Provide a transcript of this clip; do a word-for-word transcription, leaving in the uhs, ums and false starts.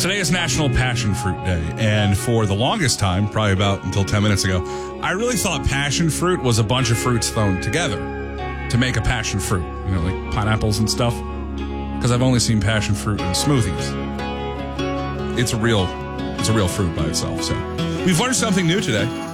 Today is National Passion Fruit Day, and for the longest time, probably about until ten minutes ago, I really thought passion fruit was a bunch of fruits thrown together to make a passion fruit, you know, like pineapples and stuff, because I've only seen passion fruit in smoothies. It's a real, it's a real fruit by itself, so we've learned something new today.